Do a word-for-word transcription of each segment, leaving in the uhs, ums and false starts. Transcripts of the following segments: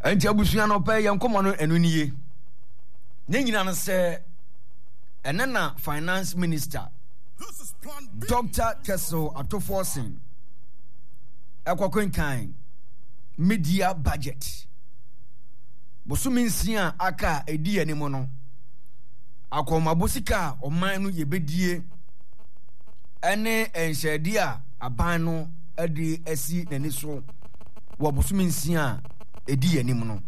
Enti abusua no pay yankomo no enu niye. Ne nyina no se enena finance minister Doctor Keso Atoforsen ekwakwenkan media budget bosumi nsia aka edi animo no akoma bosika oman no yebedie ene enhyedi a aban no ade asi nani so wo bosumi nsia edi animo no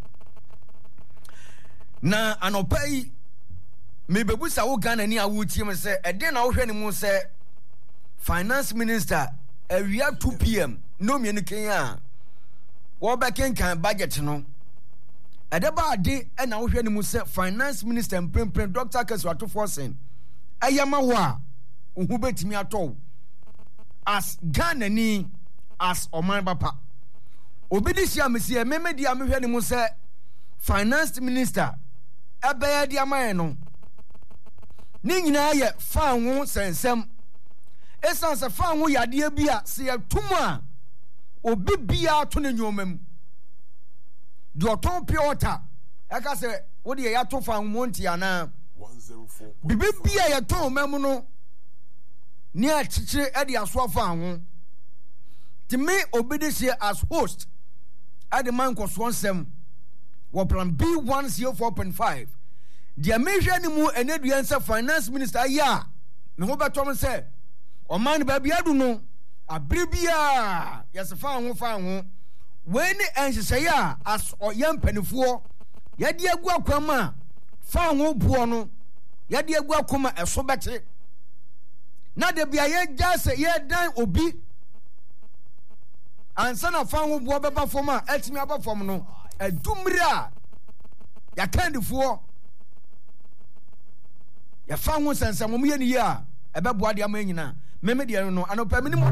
na anopai mebebusa wo Ghana ni awutie me se ede na wo hwe ni mu se finance minister awia two p m no me ni Kenya wo be kenkan budget no ede ba ade e na wo hwe ni mu se finance minister Mprempren Doctor Keso Atoforsen ayama wo a ohu betimi ato as Ghana ni as oman bapa obidi sia mesi e memedi am hwe ni mu se finance minister abaya di amaye no ni nyina ye fa ho sensem esan se fa ho yade bia se yatumu a obi bia to ne nyomam do oton piota aka se wo de ya to fa ho monti ana bibi bia ye to mem no ni a chichire e de aso fa ho ti me obedi se as host at the man koso nsem wo plan B one oh four point five dia measure ni mu eneduan se finance minister ya me ho betom se o man ba bia du no abribia yesefa ho fa ho we ni enhyehyɛ ya as o yampanifo ya de agu akwama fa ho buo no ya de agu akoma eso bete na de bia ye gya se ye dan obi ansa na fa ho buo beba fom a atimi aba fom no adumra ya kandifuo ya fa ho sense mo ye ni ya ebeboa de amanyina meme de no anopa minimum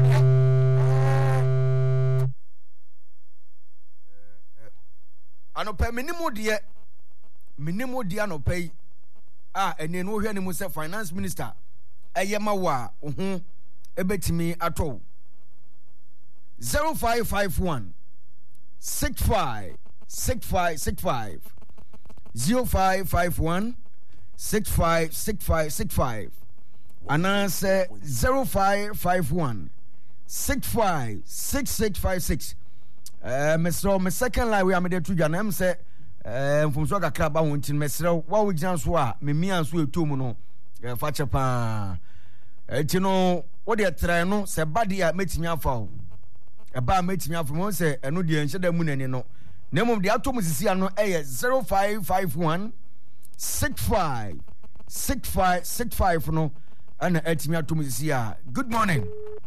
anopa minimum de minimum de anopa yi a ene no hwe ni mu se finance minister ayema wa ho ebetimi ato zero five five one six five six five six five zero five five one six five six five six five and answer zero five five one six five six six five six. Uh, Mister My second line we are made to Jan. I'm say uh from so kakra ba won tin mesre wa wo gyan so a me mian so etom no e fa chepa e ti no wo de tre no se ba de a metimi afa o e ba metimi afa mo se eno de enhye da mu nani no na mom de atom sisi ano e zero five five one six five six five six five no ana etimi atom sisi a good morning.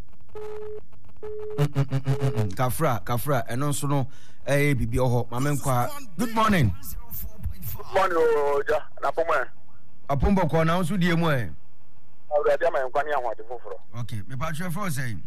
Kafra, Kafra, and also no, eh, Bibi Oho, Mamenqua. Good morning. Good morning, Oja, Napoma. Apumbo Kona, also dear Moe. Okay, me patch your first saying.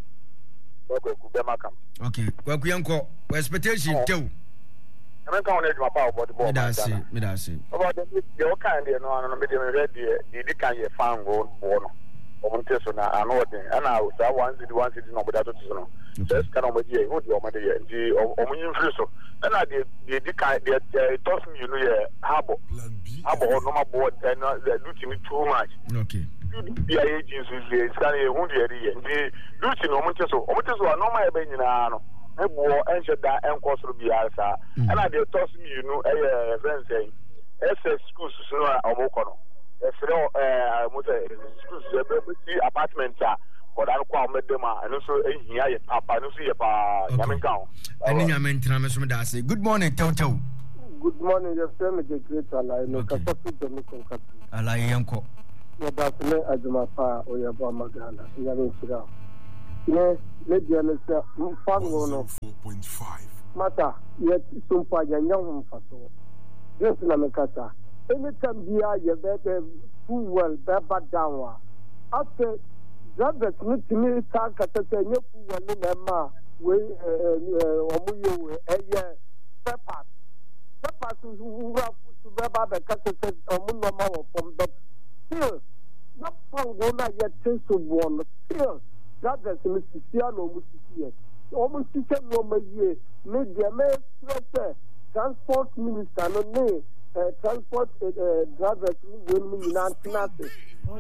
Okay, well, we uncle, expectation too. I'm going to my power, but me that's it, me that's it. About the kind of no, medium ready, the kind of fan go on. Omunteso na anode ana usa one city one city no bodato tsono just kana mo die ho di o made ye ndi omunyin firi so ana de de di kan de toss me you know ye habo habo no ma bo na duty me too much okay bi aye jinsu ze skana ye hu de ye ndi duty no omunteso omunteso no ma ye be nyina no e bo enche da enkosoro bi arsa ana de toss me you know eh friends say ss schools so na omokono efro eh moto schools e apartment a odan kwa medema eno so ehia ye papa no so ye pa nyamenka o eni nyamentra me so me da say good morning toto good morning your friend the great alai no kasafu de me konka alai yanko no da se ajuma fa o ye ba magana ya me sira ne le dia ne se mfango no four point five mata ye sumpa ya nyam faso yes na me kata anytime bia ye be full well be down after drivers need to me talk at the new full well ma we omuyo eye peppers peppers who have to be ba be kata se omuno ma from the still not found go na yet so one still drivers me sisia no mu sisia omu sisia no ma ye me dia me stress transport minister no ne transport drivers when we not nothing.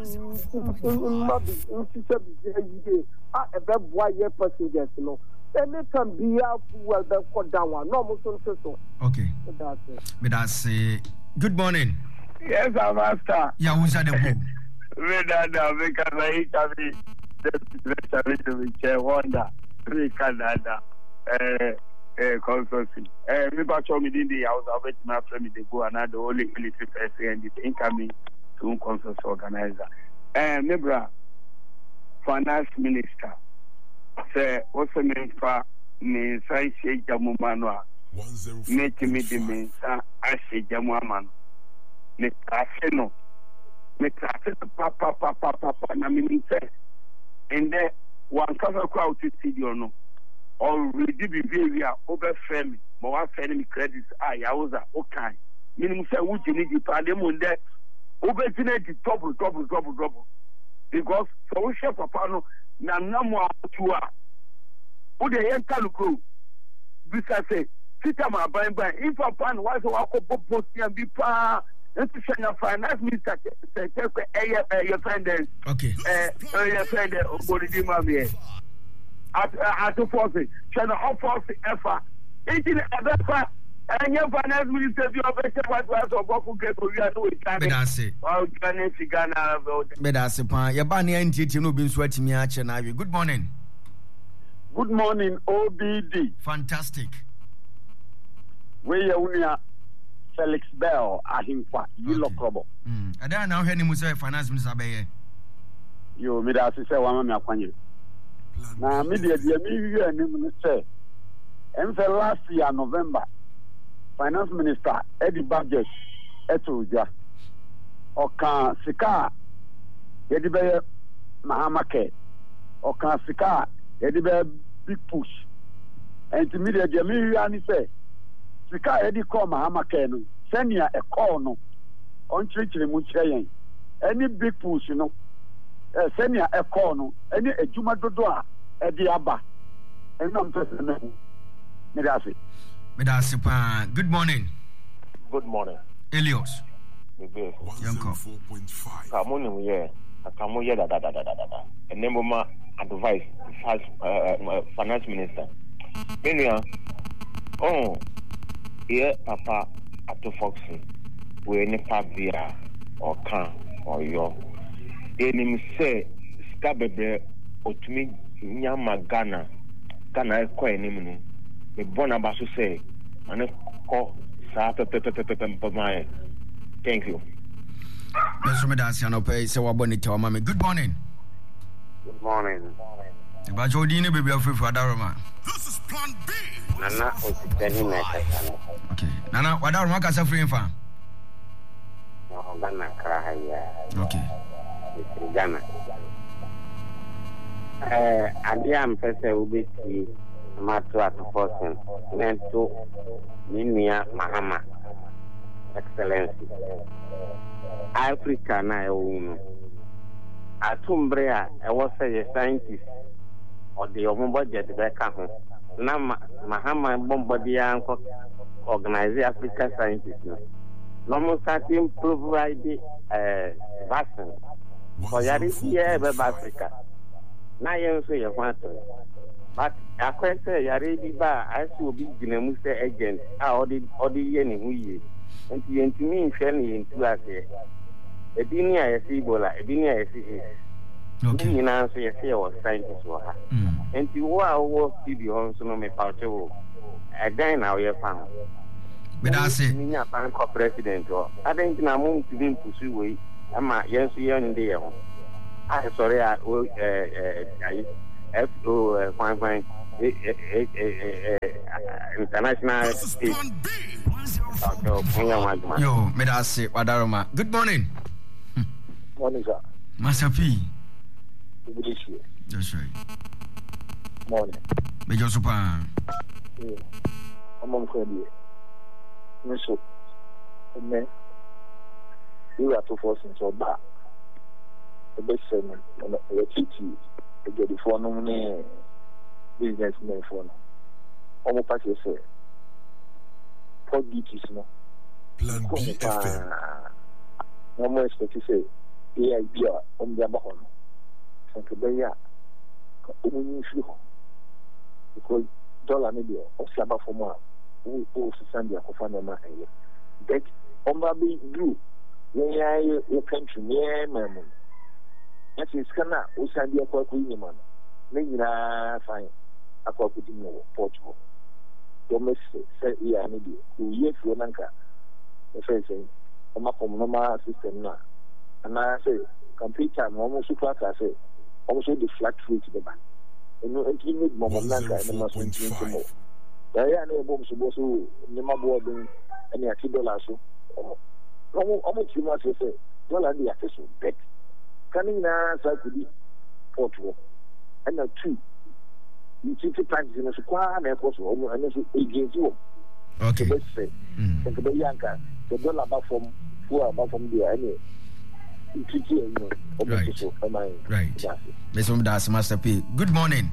Mma bi nsise bi yie a ebe boa ye passengers no. Anytime be out well be go down one. No mo so so. Okay. That's it. But that's uh, good morning. Yes, master. Yeah, who's at the book? Vedada, because I have the secretary to be chair wonder. Three Canada. Eh eh consulting. Eh me ba show me in the house of it my friend they go another only military person and the incoming to consulting organizer. Eh me bra finance minister. Say what's the name for me sai she jamu manwa. Make me the me sa ashe jamu amano. Me trase no. Me trase papa papa papa na me say. And then one cover crowd to studio no. Already behavior over family, but one family credits ah yaoza okay. Minimum say which you need to pay them on that over the double double double double because so we share papa no na na mo atua. Who the young kaluko because say sita ma buy buy if papa no why so akọ boss and be pa and to send a finance minister say take a your finance okay eh your finance obodi ma me at at the force channel of force ever it is ever and your finance minister you have what was of what get we are doing can bedase oh Ghana Ghana bedase pa ya ba na ntiti no bi nso atimi a che na good morning good morning O B D fantastic we ya unia Felix Bell ahimfa yilo krobo mm ada na hwe ni mu say finance minister be ye yo me da se wa ma me akwanye na me de de me wi anim no say em say last year November finance minister Eddie budget etuja oka sika yedi be mahamake oka sika yedi be big push and me de de me wi ani say sika yedi call mahamake no senior e call no on chirichiri mu kire yen any big push no eh senior e call no any ejuma dodo a e di aba enam pese na me da say good morning. Good morning. Elios. Good. Yanko. Come on here. Come on here. Da da da da da da. And then my advice, as uh, finance minister. Menya. Oh, here Papa Ato Foxy. We any pavia or can or yo. Enim say skabebre otumi nyama Ghana. Ghana ko enim no. Me bona baso say ane ko sa pe pe pe pe pe pe. Thank you. Let's me dance no pay say wa boni to mama. Good morning. Good morning. The ba jodi ne baby afi for Adaroma. This is plan B. Nana Otitani na kasa. Okay. Nana Adaroma kasa free fa. No Ghana kra ya. Okay. It's Ghana. Eh ade am pese obeti Matu at person, Nento, Minia, Mahama, Excellency. Africa, na own. Atumbrea, I was a scientist, or the own budget back home. Now, Mahama Bombardier organize Africa scientists. No more starting provide a vaccine for Yarisia, Africa. Now, you say you want to. But I can say you already ba I see be Ginemu say agent ah odi odi ye ni hu ye enti enti mi nhwe ni entu ase e bi ni ayesi bola e bi ni ayesi e okay ni na so ye say was scientist wo ha enti wo a wo studio on so no me paute wo e dan na wo ye fa be da say ni nya pan ko president o adan na mo ntimi mpusu we ama ye so ye ndi ye ho ah sorry ah eh eh F O fine fine international state. Yo, me da say Wadaroma. Good morning. Morning, sir. Master P. Good to see you. That's right. Morning. Me just super. Yeah. I'm on Friday. Me so. Me. You are too forcing so bad. The best seven. The T T. The the phone no businessman phone. Omo pass say support duties no Plan B F M no more expect to say the idea on the bahon so to be ya omunyi fi ho because dollar maybe o saba for more who who send ya ko fa na ma aye that on ba be do yeah your country yeah mama that is kana o send ya ko ko ni man na nyina fine akwa ko di no Portugal domestic say yeah maybe who yes wo nanka e say say o ma kom no ma system na na say computer no mo super ka say also the flat rate the back you know it need more nanka na ma so nti mo da ya na ebo so bo so ni ma bo den ani ati dollar so o mo ti mo say say dollar dey ati so bet coming na sa kudi Portugal and two you see the practice in so kwa na ko so o and so agency wo okay let's say think about yanka the dollar back from four back from there any right right Mister Das Master P good morning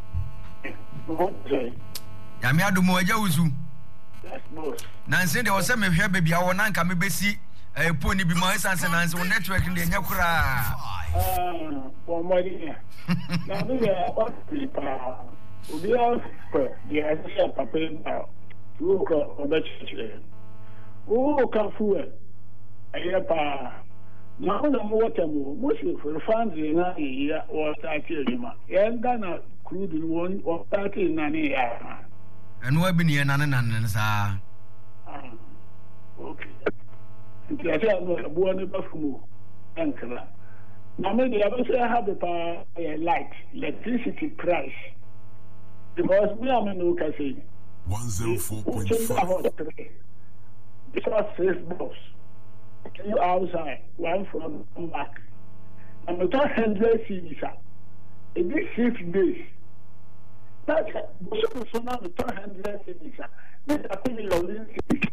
okay ya me adumo aja uzu nanse de wo se me hwe bebia wo nanka me besi eh poni bi ma sanse nanse wo network ndi enya kura ah wo mo di na me ya o ti pa obi a pe ya se papa ba wo ko obachi wo ka fuwe aye pa na ona mo watamu mo shi for fans na iya o start ejuma yenda na crude won o start na ne ya enu abi ne na na na sa ah okay nti ase no bo ne ba fumu ankara na me dey aba say have the light electricity price because me am no ka say one oh four point five because Facebook two outside, one from one back. And we talk hundred cities. In these six days, that's so now we talk hundred cities. This is a pretty lonely city.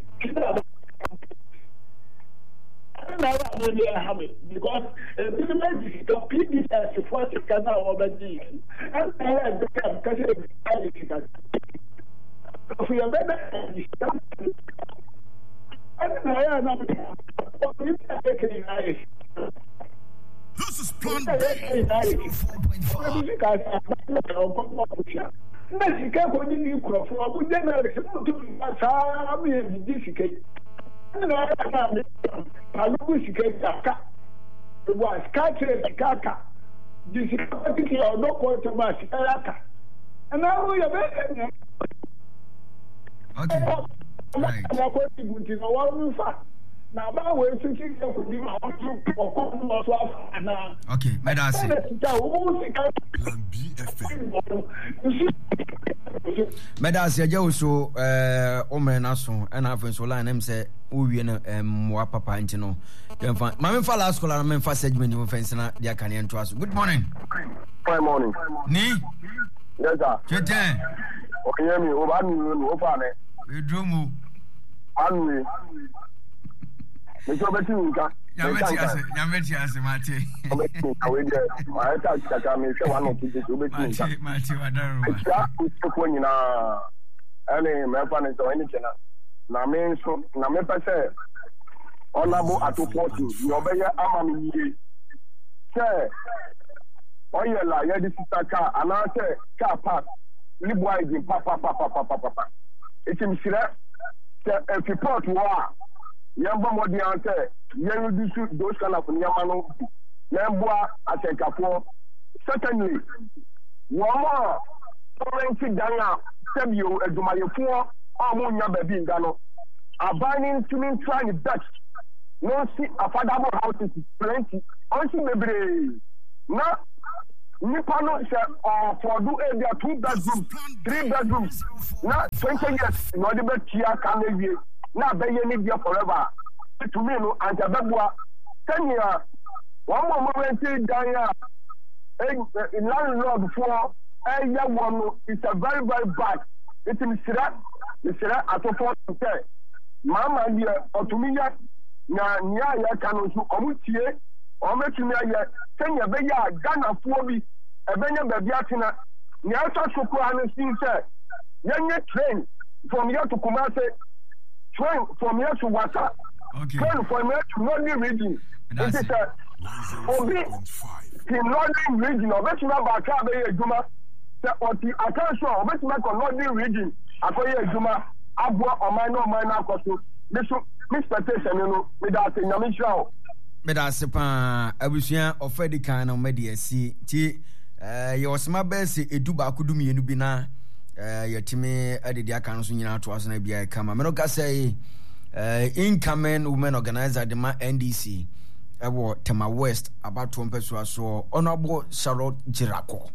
I don't know how they have it because this is the P D S for the canal over the and I become because it's if we are better, this is Plan B. Mexico ko ni ko fo abu general se mo to sa mi di sike na na na alu sike aka wa skatre kaka di sike ti o do ko to ma sike aka na wo ya be okay right na ko ti bunti na wa mu fa na ba we so ti ko di ma o to ko ko so na okay me da say Plan B F M Medas ya jawso eh o me na so e na afenso line em se wo wie na em wa papa nti no yemfa ma me fa last call na me fa segment mo fence na dia kan ento aso good morning fine morning ni yes sir chete o yemi o ba mi no fa ne edromu anu ni so beti nka yameti ase yameti ase mate o beti nka we dey ma eta chaka me se wa no tiji o beti nka mate mate wadaro ja ko nyina ene me fa ne so ene chena na me so na me pese onabo atopoti ni obeye ama mi yie se oye la ye di sita ka ana se ka pass ni boy di pa pa pa pa pa pa pa etim sire se e report wa yamba modi ante ye reduce those kind of nyamano yamba asekafo secondly woma torrent danga sebio edumayefo amu nya baby ngano abaning to mean trying Dutch no see affordable houses plenty only mebre na nipa no se for do area two bedrooms three bedrooms na twenty years no dey be tia kan ewie na be ye ni dia forever to me no anja beboa ten year one more rent dan ya in landlord for eh ya one is a very very bad it is sira sira atofo te mama dia otumiya na nya ya kanu su omutie o metumi aye senya be ya Ghana fo bi ebenya baby atina nya to sokwa no sin se yenye train from here to Kumasi train from here to Wasa. Okay. Train from here to Northern region. It is a Obi the Northern region. Obeti ma ba ka be ejuma. Se oti attention obeti ma ko Northern region. Akoye ejuma abo oman no oman na akoso. This expectation no me da se nyame hira. Me da se pa abusua ofedi kan na me de asi ti eh ye osma be se edu ba ko dum yenu bi na eh yetime adedi aka no so nyina to aso na bia kama me no ka say eh incoming women organizer de ma N D C ewo Tema West about to mpeso so honorable Charlotte Jirako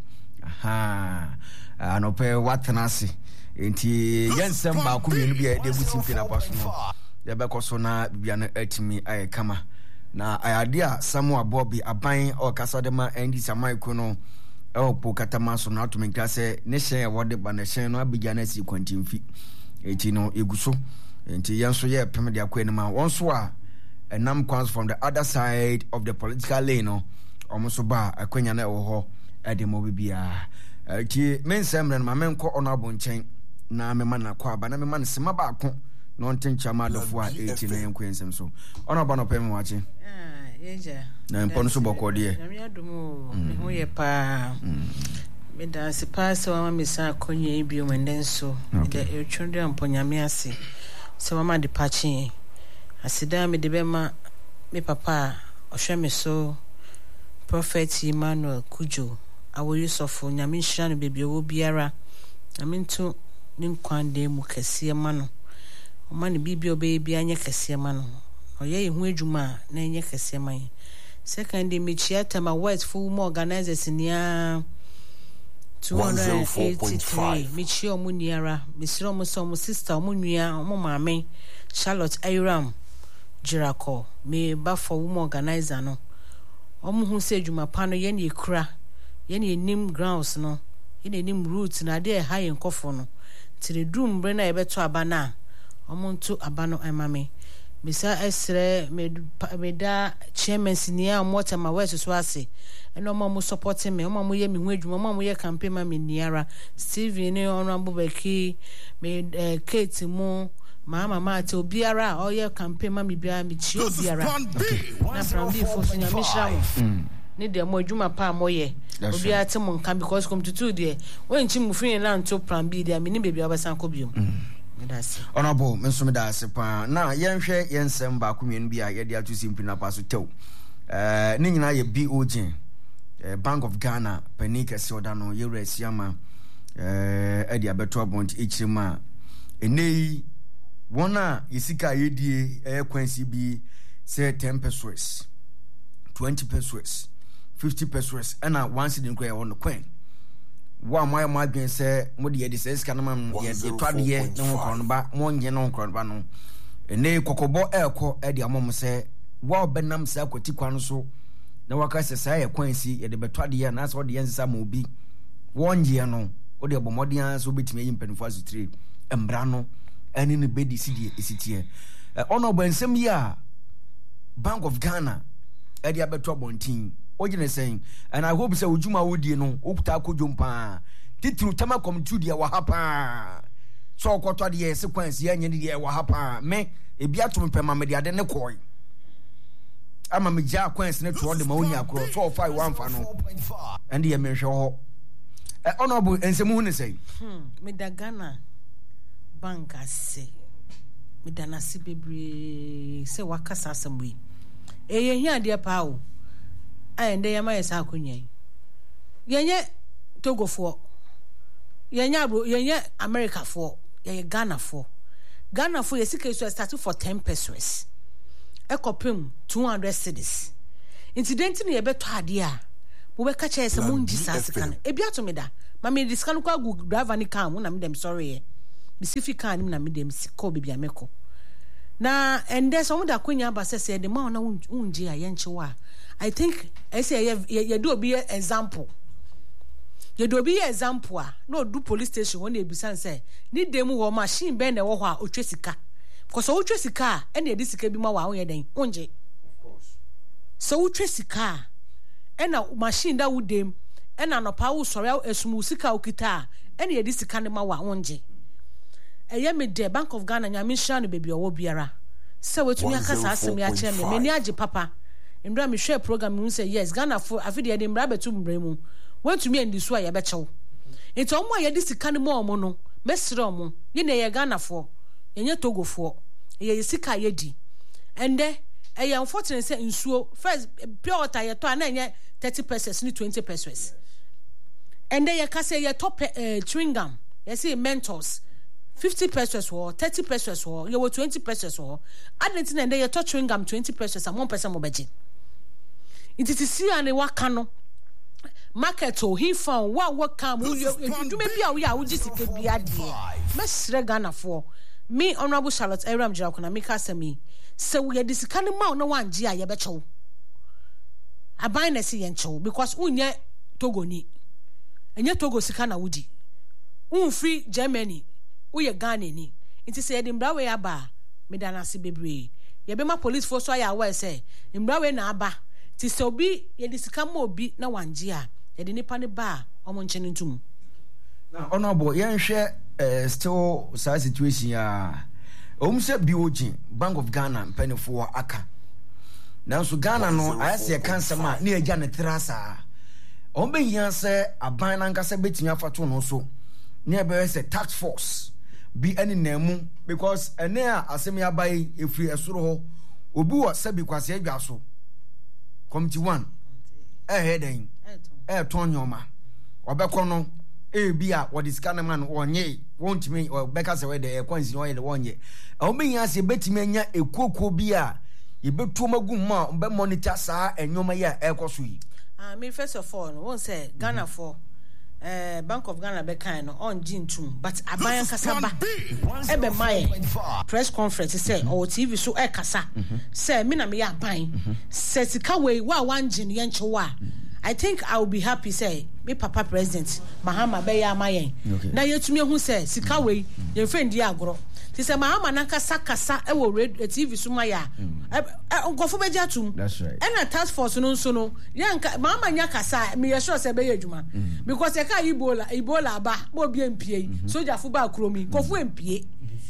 aha anope watenase enti yensem ba ko yenu bia de butim pina paso no ye be koso na bia no atimi ay kama na ayade a Samuel Bobby aban o kasa de ma N D C amaiko no e po katama so na to menka se ne hyen e wode ba ne hyen no abigya na si kwantimfi enti no eguso enti yenso ye pem de akwa enima wonso a enam kwans from the other side of the political lane no omoso ba akwanya na e wo ho e de mo bibia enti mensem na ma menko onabo nchen na me ma na kwa ba na me ma ne sema ba ko no ntencha ma dofo a eti na yenko ensem so onabo no pem wache ah yeja na mpon so bokode na me adumo me ho ye pa me da se pass wa me sa konye bi o mendenso de e twonde amponyame ase se mama de pachi asida me de bema me papa ohwe me so Prophet Emmanuel Kujo awo Yusufo nyame nhira no bebi owo biara nyame ntu ne nkwande mu kase ma no o ma ne bibi obe bia anya kase ma no oye ehu adwuma na anya kase ma yi second day me chia Tema West full more organizers nia two hundred eighty-three me chia omu niara me siro omu so omu sister omu nua omu maame Charlotte Ayram Jirako me ba for woman organizer no omu hu se adwuma pa no ye ne ekura ye ne enim grounds no ye ne enim roots na de high nkofo no tire dum bre na ye beto abana omu ntu abano amame bisa esre me me da chairman senior mo Tema West so ase eno mo mo support me mo mo ye me hu adwuma mo mo ye campaign ma me niara Steve ne honorable Beki me uh, Kate mo mama mate obiara o ye campaign ma me bia me chi obiara na from be for senior me shira mo ni de mo adwuma pa mo ye obiara te mo nkan because come to two there when chi mu free na nto plan B there me ni baby obesan ko biom honorable menso me da se pa na yenhwe yensem ba ko mienu bia ye de atu simpina paso tew eh ni nyina ye B O G eh Bank of Ghana panika se oda no ye resiama eh e de abeto abont ichirima enei wona yesika yedie eh kwansi bi say ten pesos twenty pesos fifty pesos ana once din kwa won kwan wa moya ma adwen se mo de yedi se ska na ma ye de twade ne ho kron ba mo nye no kron ba no ene kokobo ekọ e de amom se wa obenam se akwati kwan so na waka se sa ye kwansi ye de betwade ye na so de yensa ma obi wonje no o de bomodian so betime yi mpanifo asutire embra no ene ne bedi sidie esitie ono bensem ya Bank of Ghana e de abeto abontin ogene saying and I hope say ujuma wodie no okuta akodwompa titru Tema committee dia wa hapa so okoto de sequence ya nye de wa hapa me e bia to mpema me de ade ne koi ama me ja quench ne to de ma oni akro so five one fa no and ye me hwe ho eh honorable ensemu ne say hmm me da Ghana bank ase me da na se bebre se wakasa asembui e ye hia de pa o ende yama yesa akunye yenye Togo fo yenye bro yenye America fo yenye Ghana fo Ghana fo yesika so start for ten pesos ekopem two hundred cedis incident ni yebeto ade a wo be ka che se mo nji sasika no ebia to me da ma me diska no kwa gu driver ni car mo na me dem sorry e specific car ni na me dem siko bibia meko na ende so mo da kwanya ba se se de ma na unji a yenche wa I think I say you do be example. You do be example. No do police station when they be say need them wo machine ben na wo ho a otwesika. Because otwesika and e disika bi ma wa wo ye den. Onje. Of course. So otwesika and na machine that would dem and na no pa wo sori esum sika okita and e disika ne ma wa onje. ɛyɛ me de Bank of Ghana nyame hia no baby owo biara se wetumi aka saa asem ya kire me me ni age papa ndra me hwɛ program mu say yes Ghana for afide ye de mbra betu mbra mu wetumi andi so a ye bechew nti omo a ye de sika ne mo omo no mesre omo ye na ye Ghana for yenye Togo for ye sika ye di ende ɛyɛ unfortunate say nsuo first pure water ye to na enye thirty pesos ni twenty pesos ende ye ka say ye top uh, chewing gum ye say Mentos fifty pesos or thirty pesos or you were twenty pesos or adentin ende ye to chewing gum twenty pesos and one person mo beji it is see and waka no market o he found what what come you do maybe a we a we just ke bia de mesre Ghana for me honorable Charlotte Abraham Jirakuna make asemi se we dey sika ne ma no wan gi a ye be chew aban na se ye nchew because unye Togo ni enye Togo sika na wudi unfri Germany uye Ghana ni nti se ye de mbra we aba me dana se bebre ye be ma police force ya we say mbra we na aba ti se obi ye de sika ma obi na wan gi a ye de nipa ne ba omo nche ntum na honorable ye nhwe uh, still sa situation ya um se bioji Bank of Ghana penifo aka nanso Ghana no ayase cancer ma na agya ne trasa on be yan se aban na nkasa betimi afato no so na be se tax force bi any namu because ene a asem ya bai efri esoro ho obi wo se bi kwase adwa so committee one eh heading eh ton nyoma obekọ no e bi a what is kind man onye won't me or beka se we the coins no ye wonye o be yan se betimi anya ekoko bi a ye betu magum ma be monitor saa enyoma ya ekoso yi ah me first of all won say Ghana mm-hmm. for uh, Bank of Ghana be kind on jintum but aban kasaba e be mai press conference say or T V so e kasa say me na me ya aban say sika we wa wan jin ye nchewa I think I will be happy say me papa president Mahama be ya mayen na yetumi hu say sika we ye friend di agro ti say Mahama na kasa kasa e wo T V so ma ya nkofo be jatum that's right and a task force no so no yanka Mahama nya kasa me ye sure say be ye adwuma because e ka Ebola Ebola ba bo bi empie soldier fo ba kromi kofo empie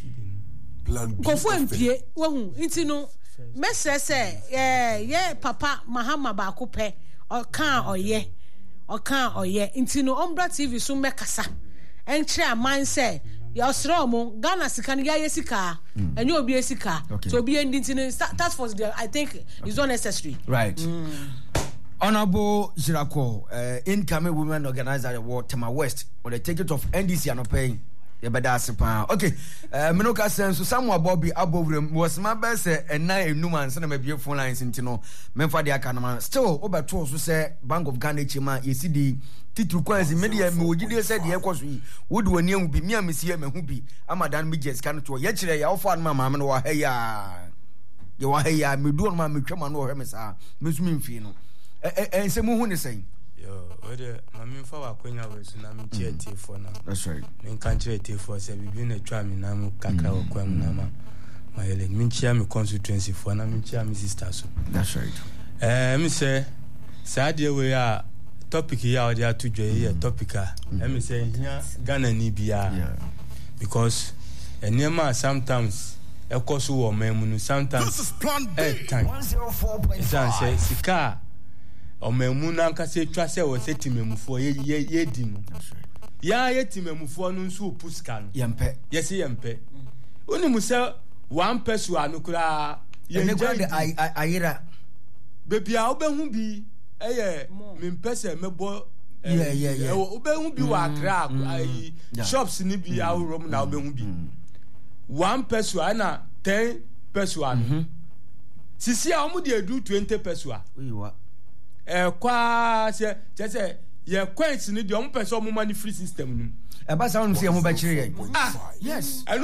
kofo empie wo hu nti no message say eh ye papa Mahama ba ko pe okan oye okan oye nti no Ombra T V so mekasa enche aman say ya osro mo Ghana sika ya yesika enye obi esika so obi endi nti task force there I think is not necessary right mm. Honorable Jirako uh, incoming women organizer award Tema West on the ticket of N D C and paying ye beda sepa okay uh, menoka sense Samuel Bobby abovre was my best and na enum anse na mabie phone lines ntino memfa de aka na still obeto so say Bank of Ghana chima yesi di titru kwanzi media me ogide say de ekoso yi wodi wani hu bi me amesi e mehu bi amadan me jes kan to ye kire ya ofa na mama no wa ha ya ye wa ha ya me du no ma me twema no wo he me sa mesumi mfi no e ense mu hu ne say yo ode mami fa wa kwenya we so na mi tie tie for na that's right me kan tie tie for say bibi na twa mi na mu kakra wa kwam na ma ma yele mi chia mi constituency for na mi chia mi sister so that's right eh mi say sa de we a topic ya o dia to dwe ya topic a e mi say nya Ghana ni bia because enema sometimes e koso wo memu no sometimes eh time one oh four point five sika o memu na nka se twa se wo setimemufo ye ye di no ya ye timemufo no nso puska no yempe yes yempe oni musa one person anukura ye ne kwa de ayira bebia obehu bi eye mempese mebo yeah yeah yeah obehu bi wa akra ai shops ni bi awrom na obehu bi one person ana ten person sisi a omu de edu twenty person oyiwa eh kwa se se ye coins ni de omu person omu money free system nu e ba sa wonu se ho ba kire ye ah yes